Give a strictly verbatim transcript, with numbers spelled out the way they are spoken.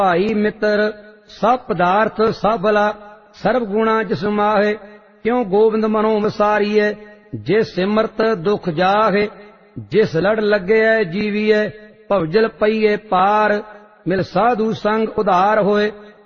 ਭਾਈ ਮਿੱਤਰ ਸਭ ਪਦਾਰਥ ਸਭ ਭਲਾ ਸਰਬ ਗੁਣਾ ਜਿਸ ਮਾਹੇ ਕਿਉ ਗੋਬਿੰਦ ਮਨੋ ਵਿਸਾਰੀਐ ਜੇ ਸਿਮਰਤ ਦੁਖ ਜਾਹੇ ਜਿਸ ਲੜ ਲੱਗਿਐ ਜੀਵੀਐ ਭਵਜਲ ਪਈਏ ਪਾਰ ਮਿਲ ਸਾਧੂ ਸੰਗ ਉਧਾਰ ਹੋਏ